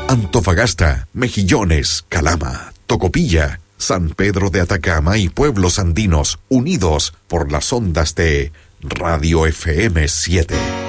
Antofagasta, Mejillones, Calama, Tocopilla, San Pedro de Atacama y pueblos andinos unidos por las ondas de Radio FM 7.